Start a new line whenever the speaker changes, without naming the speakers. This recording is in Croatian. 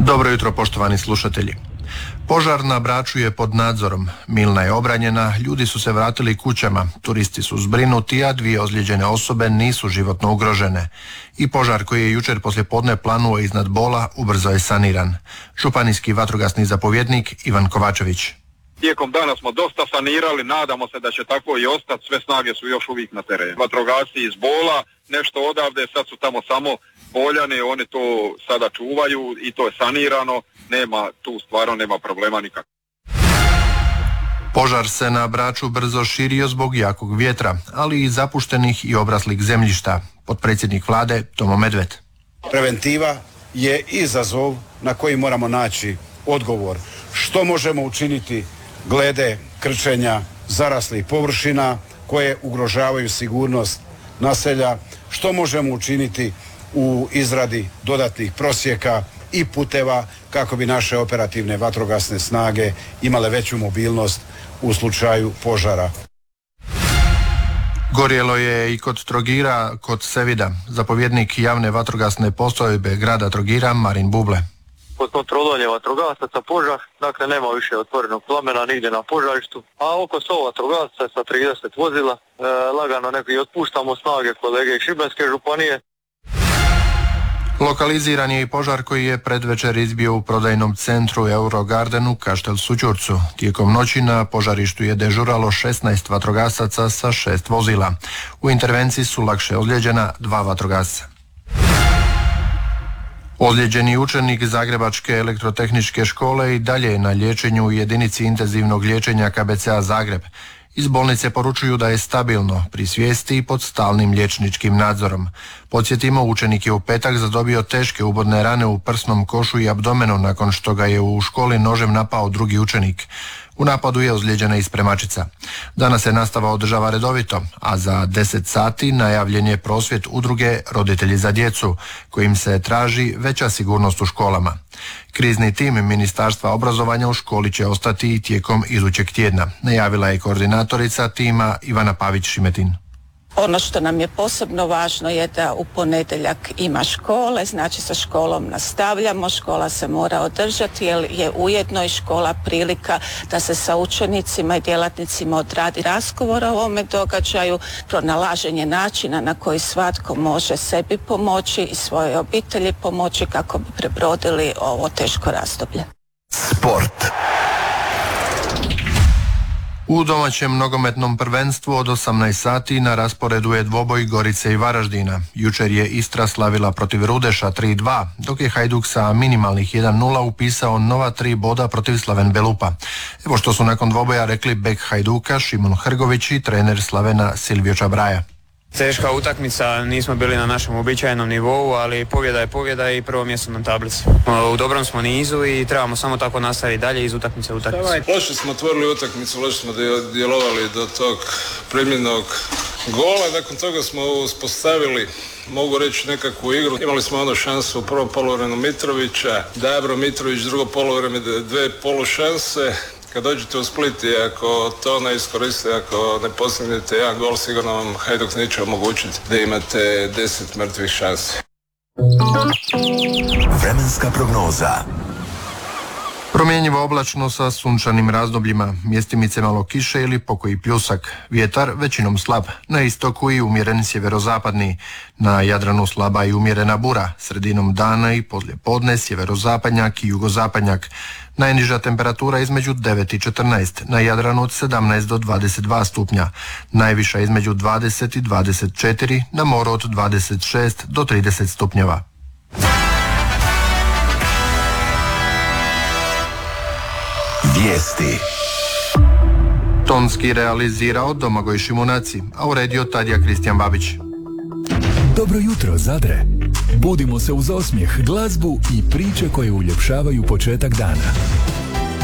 Dobro jutro, poštovani slušatelji. Požar na Braču je pod nadzorom. Milna je obranjena, ljudi su se vratili kućama, turisti su zbrinuti, a 2 ozlijeđene osobe nisu životno ugrožene. I požar koji je jučer poslijepodne planuo iznad Bola ubrzo je saniran. Županijski vatrogasni zapovjednik Ivan Kovačević.
Tijekom dana smo dosta sanirali, nadamo se da će tako i ostati, sve snage su još uvijek na terenu. Vatrogasci iz Bola, nešto odavde, sad su tamo samo Boljani, oni to sada čuvaju i to je sanirano, nema problema nikakvog.
Požar se na Braču brzo širio zbog jakog vjetra, ali i zapuštenih i obraslih zemljišta. Potpredsjednik vlade Tomo Medved.
Preventiva je izazov na koji moramo naći odgovor. Što možemo učiniti glede krčenja zaraslih površina koje ugrožavaju sigurnost naselja, što možemo učiniti u izradi dodatnih prosjeka i puteva kako bi naše operativne vatrogasne snage imale veću mobilnost u slučaju požara.
Gorjelo je i kod Trogira, kod Sevida. Zapovjednik javne vatrogasne postrojbe grada Trogira Marin Buble.
Pod kontrolom je vatrogasaca požar, dakle nema više otvorenog plamena nigdje na požarištu, a oko 100 vatrogasaca sa 30 vozila, lagano neki otpuštamo snage kolege iz Šibenske županije.
Lokaliziran je i požar koji je predvečer izbio u prodajnom centru Eurogardenu u Kaštel Sućurcu. Tijekom noći na požarištu je dežuralo 16 vatrogasaca sa 6 vozila. U intervenciji su lakše ozlijeđena 2 vatrogasca. Ozlijeđeni učenik Zagrebačke elektrotehničke škole i dalje je na liječenju u jedinici intenzivnog liječenja KBC-a Zagreb. Iz bolnice poručuju da je stabilno, pri svijesti i pod stalnim liječničkim nadzorom. Podsjetimo, učenik je u petak zadobio teške ubodne rane u prsnom košu i abdomenu nakon što ga je u školi nožem napao drugi učenik. U napadu je ozlijeđena i spremačica. Danas se nastava održava redovito, a za 10 sati najavljen je prosvjed udruge Roditelji za djecu, kojim se traži veća sigurnost u školama. Krizni tim Ministarstva obrazovanja u školi će ostati i tijekom idućeg tjedna, najavila je koordinatorica tima Ivana Pavić-Šimetin.
Ono što nam je posebno važno je da u ponedjeljak ima škole, znači sa školom nastavljamo, škola se mora održati jer je ujedno i škola prilika da se sa učenicima i djelatnicima odradi razgovor o ovome događaju, pronalaženje načina na koji svatko može sebi pomoći i svojoj obitelji pomoći kako bi prebrodili ovo teško razdoblje.
Sport. U domaćem nogometnom prvenstvu od 18 sati na rasporedu je dvoboj Gorice i Varaždina. Jučer je Istra slavila protiv Rudeša 3-2, dok je Hajduk sa minimalnih 1-0 upisao nova 3 boda protiv Slaven Belupa. Evo što su nakon dvoboja rekli bek Hajduka Šimon Hrgović i trener Slavena Silvio Čabraja.
Teška utakmica, nismo bili na našem uobičajenom nivou, ali pobjeda je pobjeda i prvo mjesto na tablici. U dobrom smo nizu i trebamo samo tako nastaviti dalje iz utakmice u utakmicu.
Loše smo otvorili utakmicu, loše smo djelovali do tog primljenog gola, nakon toga smo uspostavili, mogu reći, nekakvu igru. Imali smo ono šansu u prvom poluvremenu Mitrovića, Dabro Mitrović drugo poluvreme, 2 polušanse. Kad dođete u Split i ako to ne iskoristite, ako ne postignete 1 gol, sigurno vam Hajduk neće omogućiti da imate 10 mrtvih šansi.
Vremenska prognoza. Promjenjivo oblačno sa sunčanim razdobljima, mjestimice malo kiše ili pokoji pljusak. Vjetar većinom slab, na istoku i umjeren sjeverozapadni. Na Jadranu slaba i umjerena bura, sredinom dana i poslijepodne sjeverozapadnjak i jugozapadnjak. Najniža temperatura između 9 i 14, na Jadranu od 17 do 22 stupnja. Najviša između 20 i 24, na moru od 26 do 30 stupnjeva. Vijesti. Tonski realizirao Domagoj Šimunaci, a uredio Tadija Kristijan Babić.
Dobro jutro, Zadre. Budimo se uz osmijeh, glazbu i priče koje uljepšavaju početak dana.